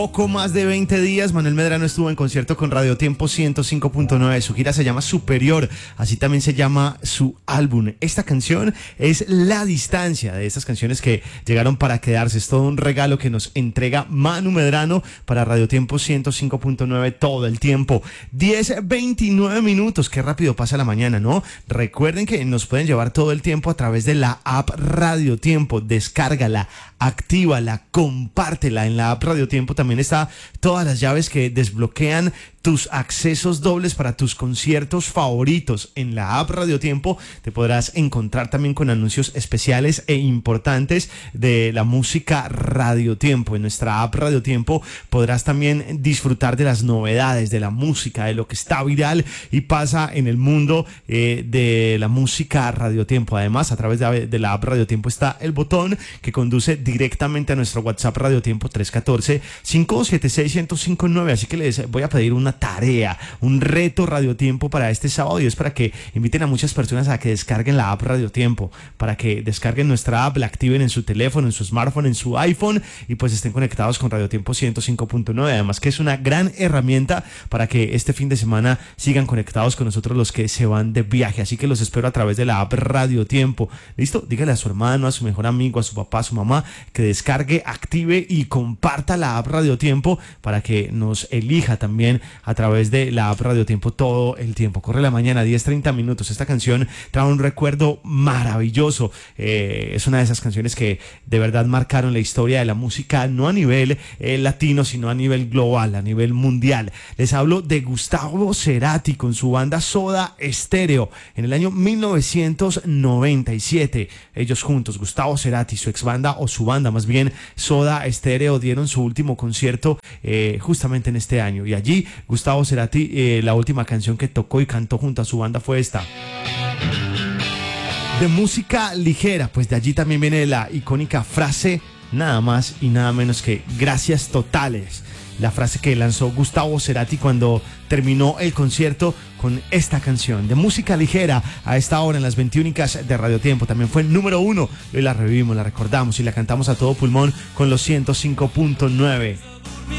Poco más de 20 días, Manuel Medrano estuvo en concierto con Radio Tiempo 105.9. Su gira se llama Superior, así también se llama su álbum. Esta canción es La Distancia, de estas canciones que llegaron para quedarse. Es todo un regalo que nos entrega Manu Medrano para Radio Tiempo 105.9 todo el tiempo. 10:29 minutos, qué rápido pasa la mañana, ¿no? Recuerden que nos pueden llevar todo el tiempo a través de la app Radio Tiempo. Descárgala, actívala, compártela. En la app Radio Tiempo también está todas las llaves que desbloquean tus accesos dobles para tus conciertos favoritos. En la app Radio Tiempo te podrás encontrar también con anuncios especiales e importantes de la música Radio Tiempo. En nuestra app Radio Tiempo podrás también disfrutar de las novedades de la música, de lo que está viral y pasa en el mundo de la música Radio Tiempo. Además, a través de la app Radio Tiempo está el botón que conduce directamente a nuestro WhatsApp Radio Tiempo 314-576-1059. Así que les voy a pedir una tarea, un reto Radio Tiempo para este sábado, y es para que inviten a muchas personas a que descarguen la app Radio Tiempo, para que descarguen nuestra app, la activen en su teléfono, en su smartphone, en su iPhone, y pues estén conectados con Radio Tiempo 105.9. Además que es una gran herramienta para que este fin de semana sigan conectados con nosotros los que se van de viaje. Así que los espero a través de la app Radio Tiempo. ¿Listo? Dígale a su hermano, a su mejor amigo, a su papá, a su mamá que descargue, active y comparta la app Radio Tiempo para que nos elija también a través de la app Radio Tiempo todo el tiempo. Corre la mañana, 10:30 minutos. Esta canción trae un recuerdo maravilloso. Es una de esas canciones que de verdad marcaron la historia de la música, no a nivel latino, sino a nivel global, a nivel mundial. Les hablo de Gustavo Cerati con su banda Soda Stereo. En el año 1997, ellos juntos, Gustavo Cerati, su ex banda, o su banda más bien, Soda Stereo, dieron su último concierto justamente en este año. Y allí Gustavo Cerati, la última canción que tocó y cantó junto a su banda fue esta. De música ligera, pues de allí también viene la icónica frase, nada más y nada menos que gracias totales. La frase que lanzó Gustavo Cerati cuando terminó el concierto con esta canción de música ligera a esta hora en las 21 de Radio Tiempo. También fue número 1. Hoy la revivimos, la recordamos y la cantamos a todo pulmón con los 105.9.